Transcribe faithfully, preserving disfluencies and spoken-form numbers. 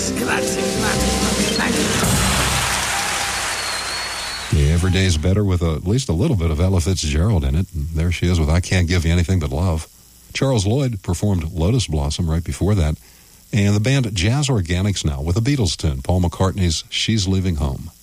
grazie, grazie, grazie, grazie. Yeah, every day is better with a, at least a little bit of Ella Fitzgerald in it. And there she is with I Can't Give You Anything But Love. Charles Lloyd performed Lotus Blossom right before that. And the band Jazz Organics now with a Beatles tune, Paul McCartney's She's Leaving Home.